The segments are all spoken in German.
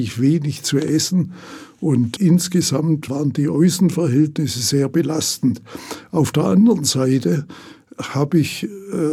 wenig zu essen und insgesamt waren die Außenverhältnisse sehr belastend. Auf der anderen Seite habe ich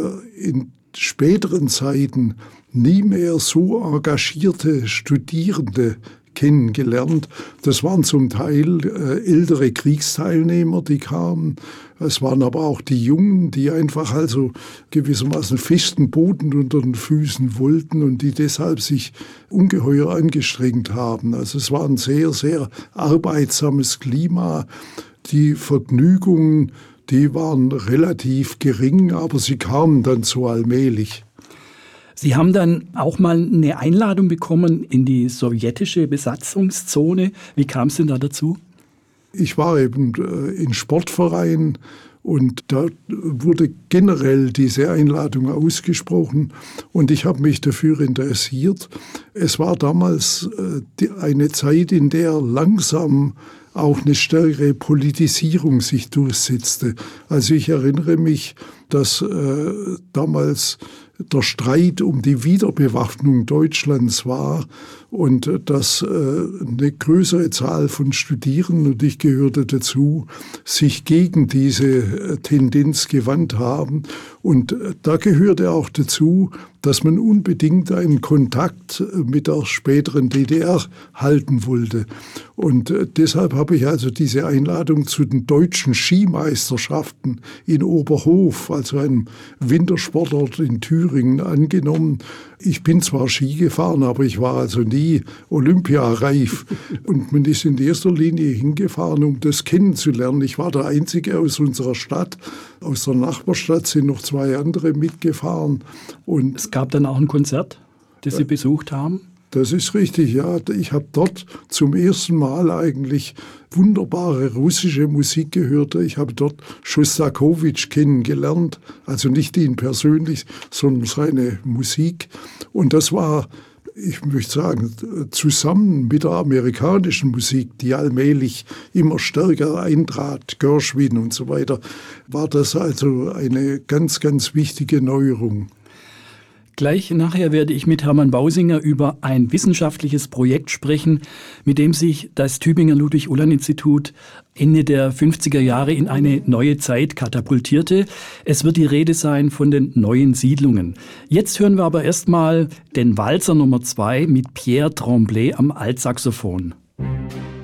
in späteren Zeiten nie mehr so engagierte Studierende kennengelernt. Das waren zum Teil ältere Kriegsteilnehmer, die kamen. Es waren aber auch die Jungen, die einfach also gewissermaßen festen Boden unter den Füßen wollten und die deshalb sich ungeheuer angestrengt haben. Also es war ein sehr, sehr arbeitsames Klima. Die Vergnügungen, die waren relativ gering, aber sie kamen dann so allmählich. Sie haben dann auch mal eine Einladung bekommen in die sowjetische Besatzungszone. Wie kam es denn da dazu? Ich war eben in Sportvereinen und da wurde generell diese Einladung ausgesprochen und ich habe mich dafür interessiert. Es war damals eine Zeit, in der langsam auch eine stärkere Politisierung sich durchsetzte. Also ich erinnere mich, dass damals der Streit um die Wiederbewaffnung Deutschlands war und dass eine größere Zahl von Studierenden, und ich gehörte dazu, sich gegen diese Tendenz gewandt haben. Und da gehörte auch dazu, dass man unbedingt einen Kontakt mit der späteren DDR halten wollte. Und deshalb habe ich also diese Einladung zu den deutschen Skimeisterschaften in Oberhof, also einem Wintersportort in Thüringen, angenommen. Ich bin zwar Ski gefahren, aber ich war also nie olympiareif. Und man ist in erster Linie hingefahren, um das kennenzulernen. Ich war der Einzige aus unserer Stadt. Aus der Nachbarstadt sind noch 2 andere mitgefahren. Und es gab dann auch ein Konzert, das Sie besucht haben? Das ist richtig, ja. Ich habe dort zum ersten Mal eigentlich wunderbare russische Musik gehört. Ich habe dort Schostakowitsch kennengelernt, also nicht ihn persönlich, sondern seine Musik. Und das war, ich möchte sagen, zusammen mit der amerikanischen Musik, die allmählich immer stärker eintrat, Gershwin und so weiter, war das also eine ganz, ganz wichtige Neuerung. Gleich nachher werde ich mit Hermann Bausinger über ein wissenschaftliches Projekt sprechen, mit dem sich das Tübinger Ludwig-Uhland-Institut Ende der 50er Jahre in eine neue Zeit katapultierte. Es wird die Rede sein von den neuen Siedlungen. Jetzt hören wir aber erstmal den Walzer Nummer 2 mit Pierre Tremblay am Altsaxophon.